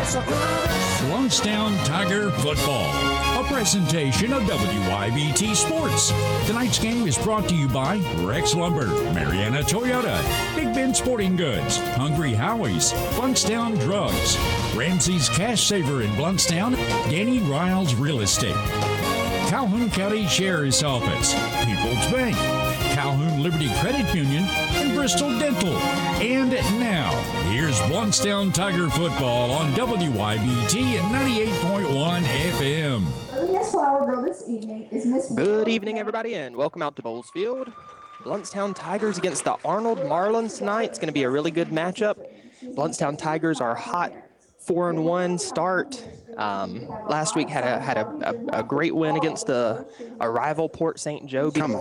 Blountstown Tiger Football, a presentation of WYBT Sports. Tonight's game is brought to you by Rex Lumber, Mariana Toyota, Big Ben Sporting Goods, Hungry Howie's, Blountstown Drugs, Ramsey's Cash Saver in Blountstown, Danny Riles Real Estate, Calhoun County Sheriff's Office, People's Bank, Calhoun Liberty Credit Union, and Bristol Dental. And now, here's Blountstown Tiger Football on WYBT at 98.1 FM. Yes, flower girl this evening is Miss. Good evening, everybody, and welcome out to Bowles Field. Blountstown Tigers against the Arnold Marlins tonight. It's going to be a really good matchup. Blountstown Tigers are hot 4-1 start. Last week had a great win against a rival Port St. Joe, beating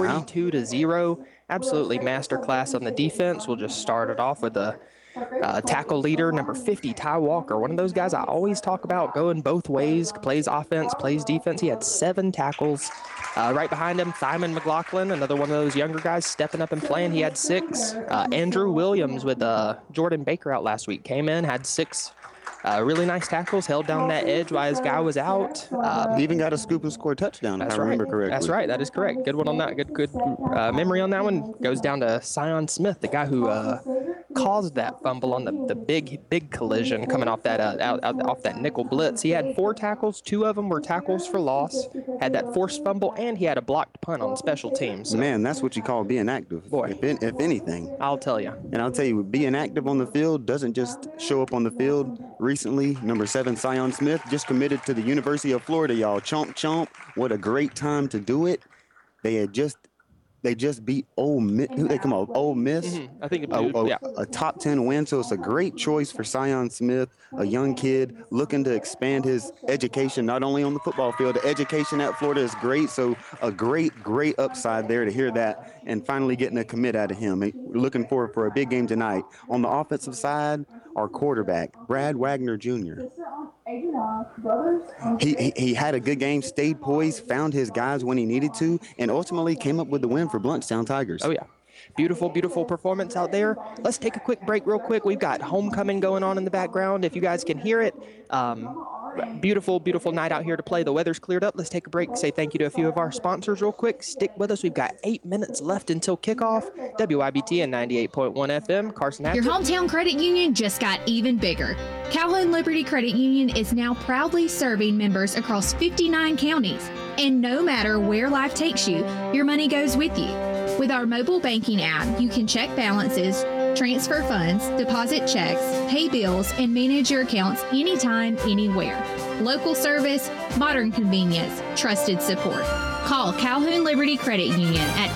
42-0. Absolutely masterclass on the defense. We'll just start it off with a tackle leader, number 50, Ty Walker. One of those guys I always talk about going both ways, plays offense, plays defense. He had 7 tackles. Right behind him, Thyman McLaughlin, another one of those younger guys stepping up and playing. He had 6. Andrew Williams with Jordan Baker out last week came in, had 6 really nice tackles, held down that edge while his guy was out. He even got a scoop and score touchdown, if I remember correctly. That's right. That is correct. Good one on that. Good memory on that one. Goes down to Sion Smith, the guy who caused that fumble on the big collision coming off that off that nickel blitz. He had 4 tackles. 2 of them were tackles for loss. Had that forced fumble, and he had a blocked punt on special teams. So. Man, that's what you call being active. Boy, if anything. I'll tell you. And I'll tell you, being active on the field doesn't just show up on the field. Recently, number 7, Sion Smith, just committed to the University of Florida, y'all. Chomp, chomp. What a great time to do it. They just beat Ole Miss. Ole Miss. Mm-hmm. I think a top 10 win. So it's a great choice for Sion Smith, a young kid looking to expand his education, not only on the football field. The education at Florida is great. So a great upside there to hear that and finally getting a commit out of him. We're looking forward for a big game tonight. On the offensive side, our quarterback, Brad Wagner Jr. He had a good game, stayed poised, found his guys when he needed to, and ultimately came up with the win for Blountstown Tigers. Oh, yeah. Beautiful, beautiful performance out there. Let's take a quick break real quick. We've got homecoming going on in the background, if you guys can hear it. Beautiful, beautiful night out here to play. The weather's cleared up. Let's take a break, say thank you to a few of our sponsors real quick. Stick with us. We've got 8 minutes left until kickoff. WYBT and 98.1 FM. Carson Hatchett. Your hometown credit union just got even bigger. Calhoun Liberty Credit Union is now proudly serving members across 59 counties. And no matter where life takes you, your money goes with you. With our mobile banking app, you can check balances, transfer funds, deposit checks, pay bills, and manage your accounts anytime, anywhere. Local service, modern convenience, trusted support. Call Calhoun Liberty Credit Union at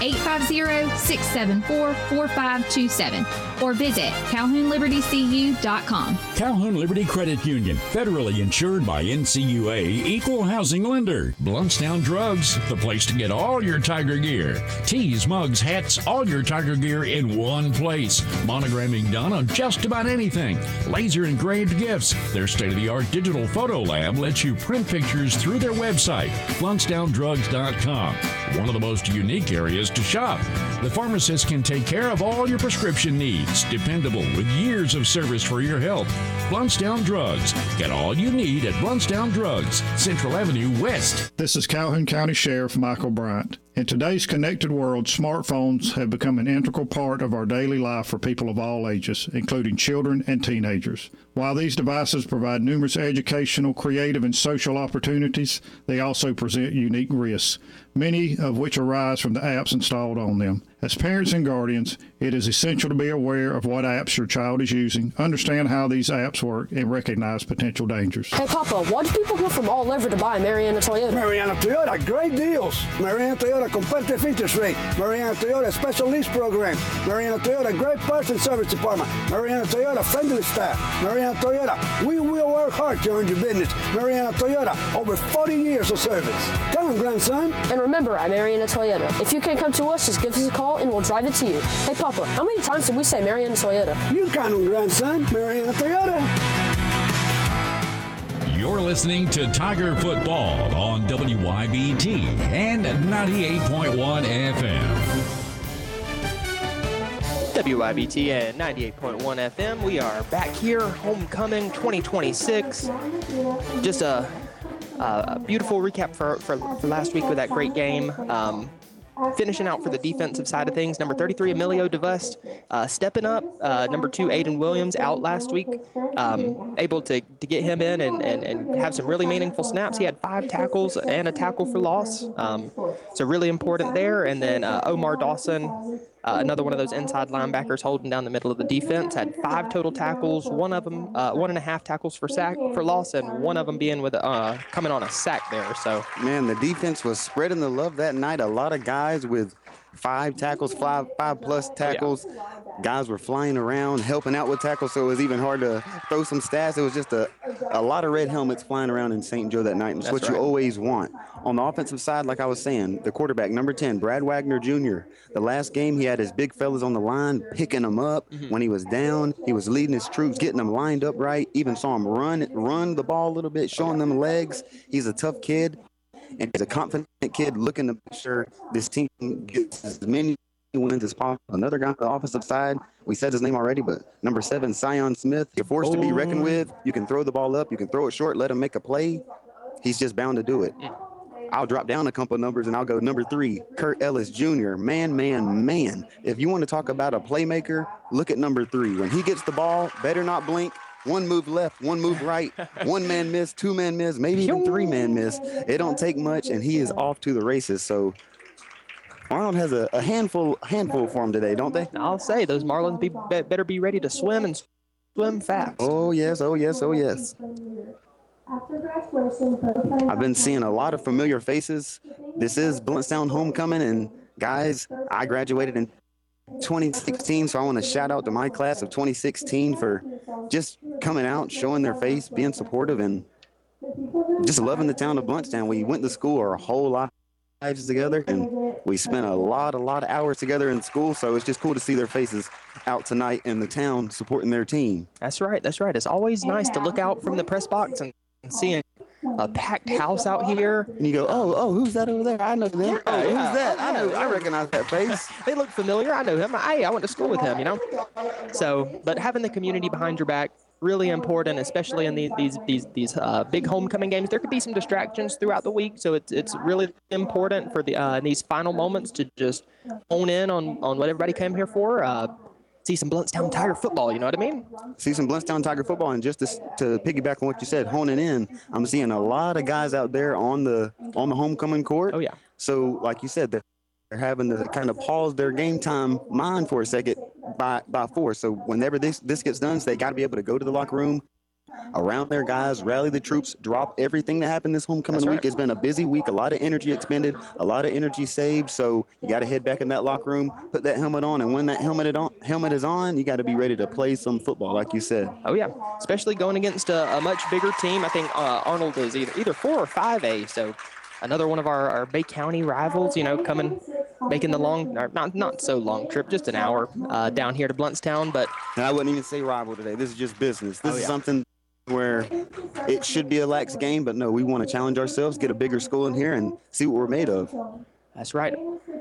850-674-4527 or visit CalhounLibertyCU.com. Calhoun Liberty Credit Union, federally insured by NCUA, equal housing lender. Blountstown Drugs, the place to get all your Tiger gear. Tees, mugs, hats, all your Tiger gear in one place. Monogramming done on just about anything. Laser engraved gifts. Their state-of-the-art digital photo lab lets you print pictures through their website, BlountstownDrugs.com. One of the most unique areas to shop. The pharmacist can take care of all your prescription needs. Dependable with years of service for your health. Blountstown Drugs. Get all you need at Blountstown Drugs, Central Avenue West. This is Calhoun County Sheriff Michael Bryant. In today's connected world, smartphones have become an integral part of our daily life for people of all ages, including children and teenagers. While these devices provide numerous educational, creative, and social opportunities, they also present unique risks, many of which arise from the apps installed on them. As parents and guardians, it is essential to be aware of what apps your child is using, understand how these apps work, and recognize potential dangers. Hey, Papa, why do people come from all over to buy Mariana Toyota? Mariana Toyota, great deals. Mariana Toyota, competitive interest rate. Mariana Toyota, special lease program. Mariana Toyota, great parts and service department. Mariana Toyota, friendly staff. Mariana Toyota, we will work hard to earn your business. Mariana Toyota, over 40 years of service. Come on, grandson. And remember, at Mariana Toyota, if you can't come to us, just give us a call and we'll drive it to you. Hey, Papa, how many times did we say Mariana Toyota? You count on, grandson. Mariana Toyota. You're listening to Tiger Football on WYBT and 98.1 FM. WYBT and 98.1 FM. We are back here, homecoming 2026. Just a beautiful recap for last week with that great game. Finishing out for the defensive side of things, number 33, Emilio DeVust, stepping up. Number 2, Aiden Williams, out last week. Able to get him in and have some really meaningful snaps. He had 5 tackles and a tackle for loss. So really important there. And then Omar Dawson, another one of those inside linebackers holding down the middle of the defense, had 5 total tackles, one of them 1.5 tackles for loss, and one of them being with coming on a sack there. So man, the defense was spreading the love that night. A lot of guys with 5 tackles, 5+ tackles. Yeah. Guys were flying around, helping out with tackles, so it was even hard to throw some stats. It was just a lot of red helmets flying around in St. Joe that night, and it's what you always want. On the offensive side, like I was saying, the quarterback, number 10, Brad Wagner Jr., the last game he had his big fellas on the line, picking them up. When he was down, he was leading his troops, getting them lined up right, even saw him run the ball a little bit, showing them legs. He's a tough kid, and he's a confident kid looking to make sure this team gets as many wins as possible. Another guy on the offensive side, we said his name already, but number 7, Sion Smith. You're forced to be reckoned with. You can throw the ball up. You can throw it short, let him make a play. He's just bound to do it. I'll drop down a couple of numbers, and I'll go number 3, Kurt Ellis Jr. Man. If you want to talk about a playmaker, look at number 3. When he gets the ball, better not blink. 1 move left, 1 move right, 1-man miss, 2-man miss, maybe even 3-man miss. It don't take much, and he is off to the races. So Arnold has a handful for him today, don't they? I'll say those Marlins better be ready to swim and swim fast. Oh, yes. I've been seeing a lot of familiar faces. This is Blountstown homecoming, and guys, I graduated in 2016, so I want to shout out to my class of 2016 for just coming out, showing their face, being supportive, and just loving the town of Blountstown. We went to school our whole lives together, and we spent a lot of hours together in school, so it's just cool to see their faces out tonight in the town supporting their team. That's right. It's always nice to look out from the press box and see a packed house out here. And you go, oh, who's that over there? I know them. Who's that? I recognize that face. They look familiar. I know him. Hey, I went to school with him, So, but having the community behind your back, really important, especially in these big homecoming games. There could be some distractions throughout the week, so it's really important for these final moments to just hone in on what everybody came here for. See some Blountstown Tiger football, you know what I mean? See some Blountstown Tiger football, and just to piggyback on what you said, honing in, I'm seeing a lot of guys out there on the homecoming court. Oh, yeah. So, like you said, they're having to kind of pause their game time mind for a second by force. So whenever this gets done, so they got to be able to go to the locker room, around their guys, rally the troops, drop everything that happened this homecoming week. It's been a busy week, a lot of energy expended, a lot of energy saved. So you got to head back in that locker room, put that helmet on, and when that helmet is on, you got to be ready to play some football, like you said. Oh yeah, especially going against a much bigger team. I think Arnold is either 4 or 5A. So another one of our Bay County rivals, making the long, not so long trip, just an hour down here to Blountstown. But and I wouldn't even say rival today. This is just business. This is something where it should be a lax game, but no, we want to challenge ourselves, get a bigger school in here, and see what we're made of. That's right.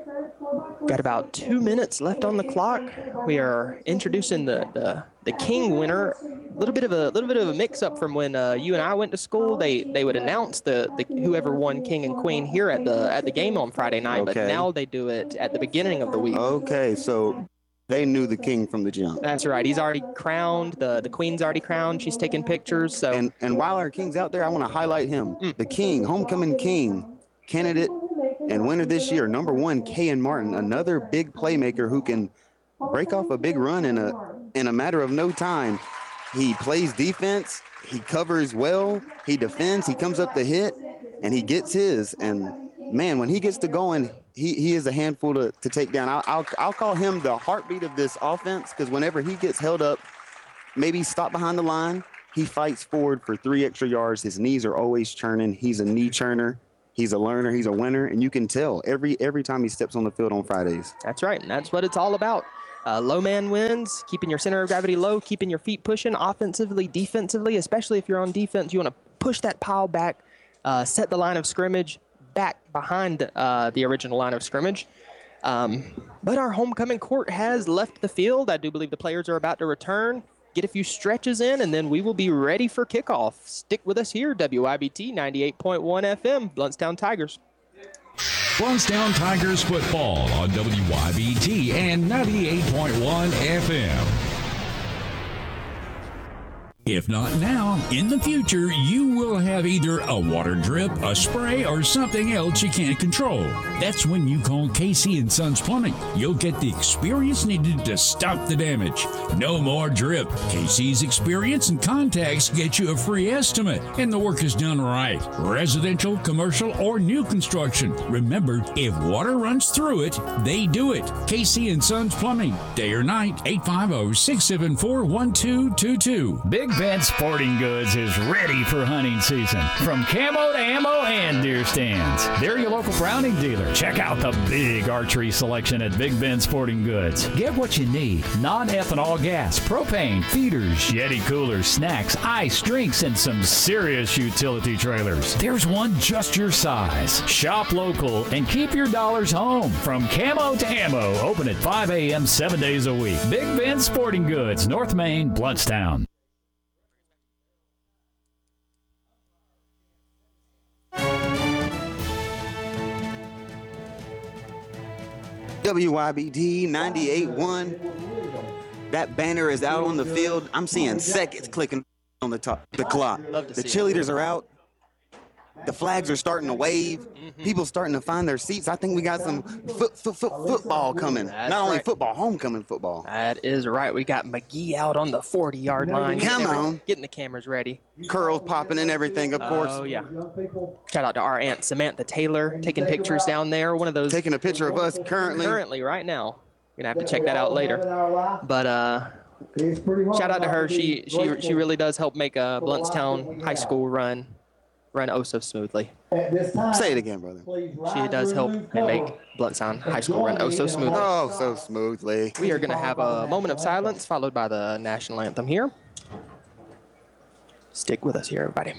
Got about 2 minutes left on the clock. We are introducing the King winner. A little bit of a mix-up from when you and I went to school. They would announce the whoever won King and Queen here at the game on Friday night, but now they do it at the beginning of the week. Okay, so they knew the king from the jump. That's right. He's already crowned. The queen's already crowned. She's taking pictures. So and while our king's out there, I want to highlight him. The king, homecoming king, candidate and winner this year, number 1, Kayan Martin, another big playmaker who can break off a big run in a matter of no time. He plays defense. He covers well. He defends. He comes up to hit, and he gets his. And man, when he gets to going, he is a handful to take down. I'll call him the heartbeat of this offense, because whenever he gets held up, maybe stop behind the line, he fights forward for 3 extra yards. His knees are always churning. He's a knee churner. He's a learner. He's a winner, and you can tell every time he steps on the field on Fridays. That's right, and that's what it's all about. Low man wins, keeping your center of gravity low, keeping your feet pushing offensively, defensively, especially if you're on defense. You want to push that pile back, set the line of scrimmage back behind the original line of scrimmage. But our homecoming court has left the field. I do believe the players are about to return, get a few stretches in, and then we will be ready for kickoff. Stick with us here, WIBT 98.1 FM, Blountstown Tigers. Blountstown Tigers football on WIBT and 98.1 FM. If not now, in the future, you will have either a water drip, a spray, or something else you can't control. That's when you call KC & Sons Plumbing. You'll get the experience needed to stop the damage. No more drip. KC's experience and contacts get you a free estimate, and the work is done right. Residential, commercial, or new construction. Remember, if water runs through it, they do it. KC & Sons Plumbing. Day or night, 850-674-1222. Big Ben Sporting Goods is ready for hunting season. From camo to ammo and deer stands. They're your local Browning dealer. Check out the big archery selection at Big Ben Sporting Goods. Get what you need. Non-ethanol gas, propane, feeders, Yeti coolers, snacks, ice, drinks, and some serious utility trailers. There's one just your size. Shop local and keep your dollars home. From camo to ammo, open at 5 a.m. 7 days a week. Big Ben Sporting Goods, North Main, Blountstown. WYBD 98.1. That banner is out on the field. I'm seeing seconds clicking on the clock. The cheerleaders are out. The flags are starting to wave. People starting to find their seats. I think we got some football coming. That's Not only right. football, homecoming football. That is right. We got McGee out on the 40-yard line. Come on. Getting the cameras ready. Curls popping and everything, of course. Oh, yeah. Shout out to our Aunt Samantha Taylor taking pictures down there. One of those. Taking a picture of us currently. Right now. We're going to have to check that out later. But shout out to her. She really does help make Blountstown High School run oh so smoothly. Say it again, brother. She does help and make Blountstown High School run oh so smoothly. Oh, so smoothly. We are going to have a moment of silence followed by the national anthem here. Stick with us here, everybody.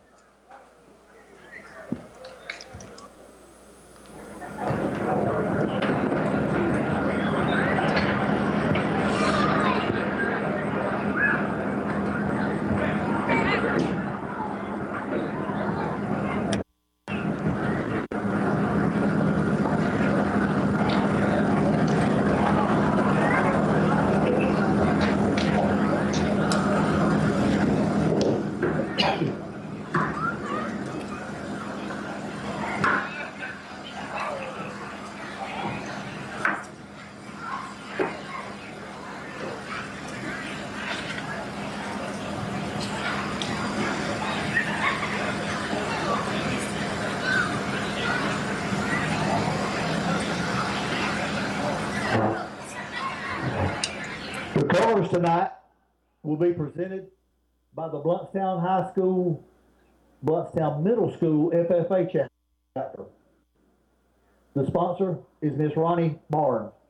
The colors tonight will be presented by the Blountstown High School, Blountstown Middle School FFA chapter. The sponsor is Miss Ronnie Barnes.